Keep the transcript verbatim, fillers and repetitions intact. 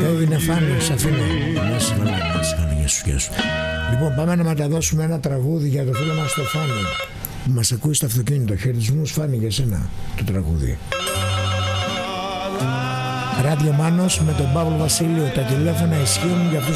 Έγινε Φάνη, σ' αφήνω. Να σε καλά, να σε καλά, γεια σου, γεια σου. Λοιπόν, πάμε να μεταδώσουμε ένα τραγούδι για το φίλο μας το Φάνη που μας ακούει στο αυτοκίνητο. Χαιρετισμούς Φάνη για σένα το τραγούδι. Ράδιο Μάνος με τον Παύλο Βασίλειο. Τα τηλέφωνα ισχύουν για αυτούς